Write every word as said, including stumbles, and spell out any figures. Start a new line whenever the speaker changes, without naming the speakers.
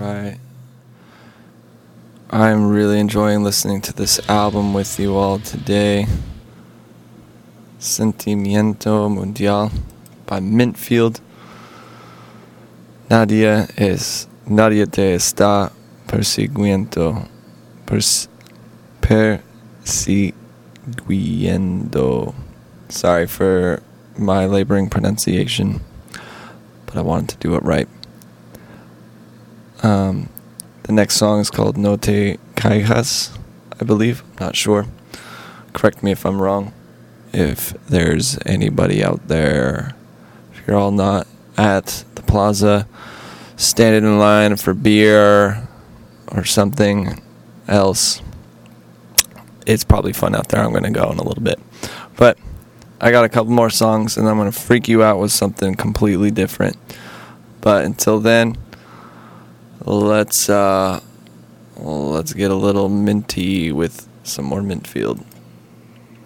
Alright. I'm really enjoying listening to this album with you all today. Sentimiento Mundial by Mintfield. Nadia es Nadia te está persiguiendo. Pers, persiguiendo. Sorry for my laboring pronunciation, but I wanted to do it right. Um, the next song is called No Te Caigas, I believe. Not sure. Correct me if I'm wrong. If there's anybody out there, if you're all not at the plaza, standing in line for beer or something else, it's probably fun out there. I'm going to go in a little bit. But I got a couple more songs, and I'm going to freak you out with something completely different. But until then, let's uh, let's get a little minty with some more Mintfield.